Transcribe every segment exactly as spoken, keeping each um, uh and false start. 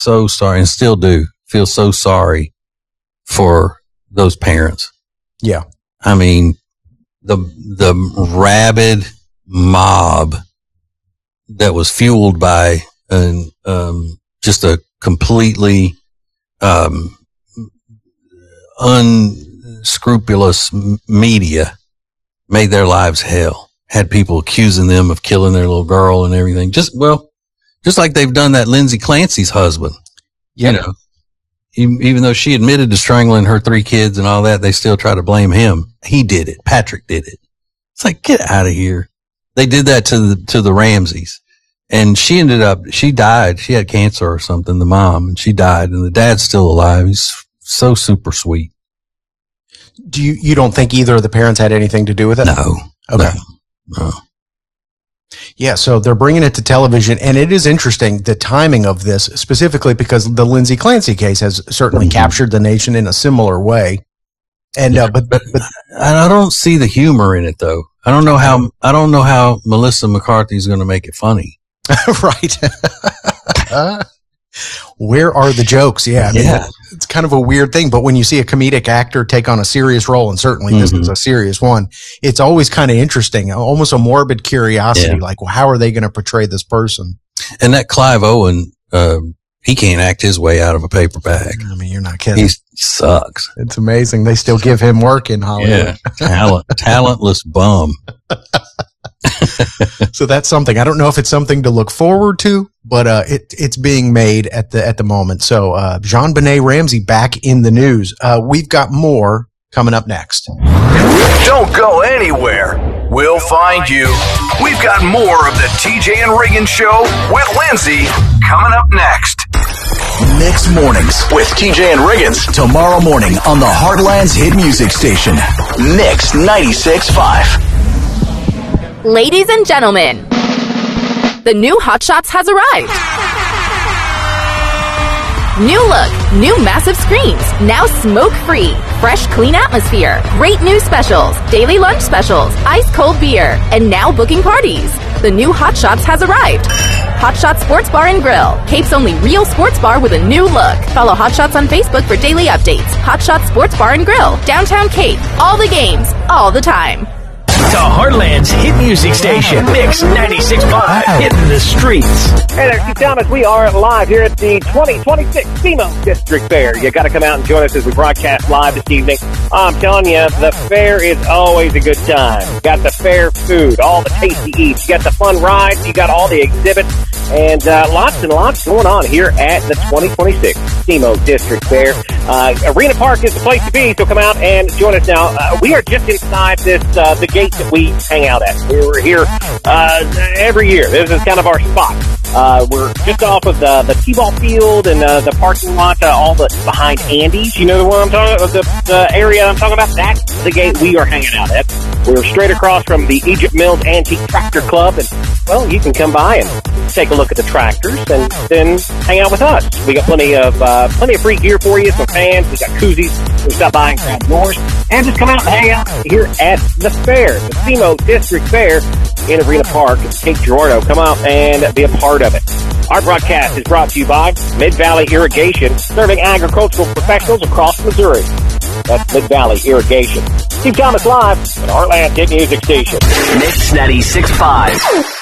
so sorry, and still do feel so sorry for those parents. Yeah. I mean, the, the rabid mob that was fueled by an, um, just a completely, um, unscrupulous media made their lives hell. Had people accusing them of killing their little girl and everything. Just, well, just like they've done that Lindsay Clancy's husband. Yep. You know, even, even though she admitted to strangling her three kids and all that, they still try to blame him. He did it. Patrick did it. It's like, get out of here. They did that to the, to the Ramseys. And she ended up, she died. She had cancer or something, the mom, and she died. And the dad's still alive. He's so super sweet. Do you, you don't think either of the parents had anything to do with it? No. Okay. No. No. Yeah, so they're bringing it to television, and it is interesting, the timing of this, specifically because the Lindsay Clancy case has certainly mm-hmm. captured the nation in a similar way. And uh, but, but but I don't see the humor in it, though. I don't know how I don't know how Melissa McCarthy is going to make it funny. Right. Where are the jokes? Yeah, I mean, yeah. It's kind of a weird thing, but when you see a comedic actor take on a serious role, and certainly mm-hmm. this is a serious one, it's always kind of interesting, almost a morbid curiosity, yeah. like, well, how are they going to portray this person? And that Clive Owen, uh, he can't act his way out of a paper bag. I mean, you're not kidding. He sucks. It's amazing. They still give him work in Hollywood. Yeah. Talent, talentless bum. So that's something. I don't know if it's something to look forward to, but uh, it, it's being made at the at the moment. So uh, JonBenet Ramsey back in the news. Uh, we've got more coming up next. Don't go anywhere. We'll find you. We've got more of the T J and Reagan Show with Lindsay coming up next. Mix Mornings with T J and Riggins tomorrow morning on the Heartland's hit music station, Mix ninety-six point five. Ladies and gentlemen, the new Hot Shots has arrived. New look, new massive screens, now smoke-free, fresh, clean atmosphere, great new specials, daily lunch specials, ice-cold beer, and now booking parties. The new Hot Shots has arrived. Hot Shots Sports Bar and Grill, Cape's only real sports bar with a new look. Follow Hot Shots on Facebook for daily updates. Hot Shots Sports Bar and Grill, downtown Cape. All the games, all the time. The Heartland's hit music station, Mix ninety-six point five, hitting the streets. Hey there, Steve Thomas. We are live here at the twenty twenty-six SEMO District Fair. You got to come out and join us as we broadcast live this evening. I'm telling you, the fair is always a good time. You got the fair food, all the tasty eats. You got the fun rides. You got all the exhibits. And uh, lots and lots going on here at the twenty twenty-six SEMO District Fair. Uh, Arena Park is the place to be, so come out and join us now. Uh, we are just inside this uh, the gate that we hang out at. We're here uh, every year. This is kind of our spot. Uh, we're just off of the, the T-ball field and uh, the parking lot, uh, all the behind Andy's. You know the one I'm talking about, the, the area I'm talking about? That's the gate we are hanging out at. We're straight across from the Egypt Mills Antique Tractor Club, and, well, you can come by and take a look at the tractors and then hang out with us. We got plenty of uh, plenty of free gear for you, some fans. We got koozies. We stop by and grab yours, and just come out and hang out here at the fair, the SEMO District Fair in Arena Park, Cape Girardeau. Come out and be a part of it. Our broadcast is brought to you by Mid-Valley Irrigation, serving agricultural professionals across Missouri. That's Mid-Valley Irrigation. Steve Thomas live at Heartland Hit Music Station. Mix ninety-six point five.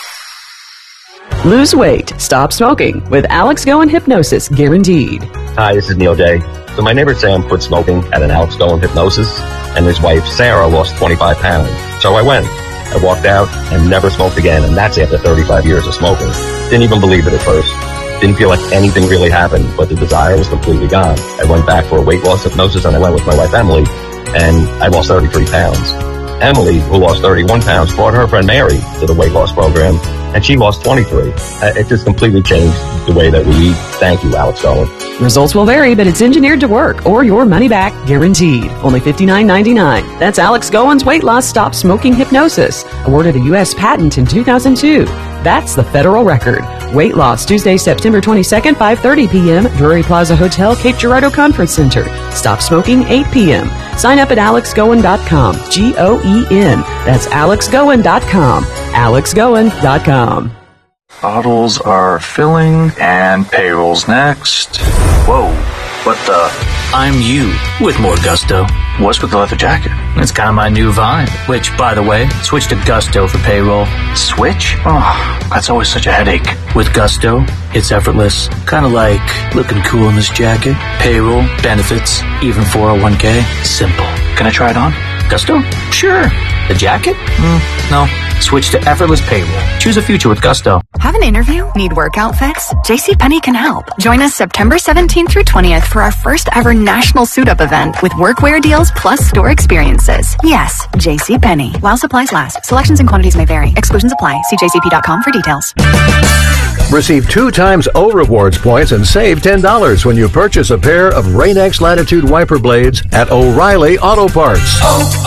Lose weight, stop smoking with Alex Goen Hypnosis Guaranteed. Hi, this is Neil Day. So my neighbor Sam quit smoking at an Alex Goen Hypnosis, and his wife Sarah lost twenty-five pounds. So I went. I walked out and never smoked again, and that's after thirty-five years of smoking. Didn't even believe it at first. Didn't feel like anything really happened, but the desire was completely gone. I went back for a weight loss hypnosis, and I went with my wife Emily, and I lost thirty-three pounds. Emily, who lost thirty-one pounds, brought her friend Mary to the weight loss program, and she lost twenty-three. Uh, it just completely changed the way that we eat. Thank you, Alex Goen. Results will vary, but it's engineered to work, or your money back guaranteed. Only fifty-nine ninety-nine. That's Alex Goen's Weight Loss Stop Smoking Hypnosis, awarded a U S patent in two thousand two. That's the federal record. Weight loss, Tuesday, September twenty-second, five thirty p.m., Drury Plaza Hotel, Cape Girardeau Conference Center. Stop smoking, eight p.m. Sign up at alex goen dot com. G O E N. That's alex goen dot com. alex goen dot com. Bottles are filling, and payroll's next. Whoa, what the? I'm you with more gusto. What's with the leather jacket? It's kind of my new vibe. Which, by the way, switch to Gusto for payroll. Switch? Oh, that's always such a headache. With Gusto, it's effortless. Kind of like looking cool in this jacket. Payroll, benefits, even four oh one k. Simple. Can I try it on? Gusto? Sure. The jacket? Mm, no. Switch to effortless payroll. Choose a future with Gusto. Have an interview? Need work outfits? JCPenney can help. Join us September seventeenth through twentieth for our first ever national suit-up event with workwear deals plus store experiences. Yes, JCPenney. While supplies last. Selections and quantities may vary. Exclusions apply. See j c p dot com for details. Receive two times O Rewards points and save ten dollars when you purchase a pair of Rain-X Latitude wiper blades at O'Reilly Auto Parts. Oh,